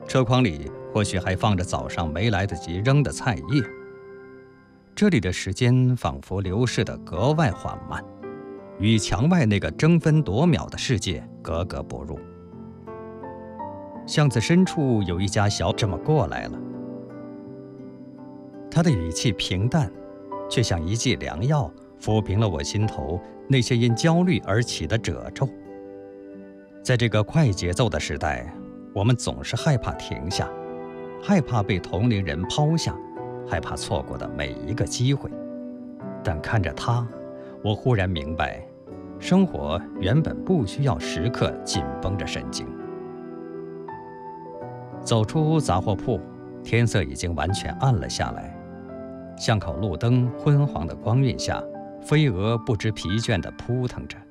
车筐里或许还放着早上没来得及扔的菜叶。这里的时间仿佛流逝得格外缓慢，与墙外那个争分夺秒的世界格格不入。巷子深处有一家小这么过来了，他的语气平淡，却像一剂良药，抚平了我心头那些因焦虑而起的褶皱。在这个快节奏的时代，我们总是害怕停下，害怕被同龄人抛下，害怕错过的每一个机会。但看着他，我忽然明白，生活原本不需要时刻紧绷着神经。走出杂货铺，天色已经完全暗了下来。巷口路灯昏黄的光晕下，飞蛾不知疲倦地扑腾着。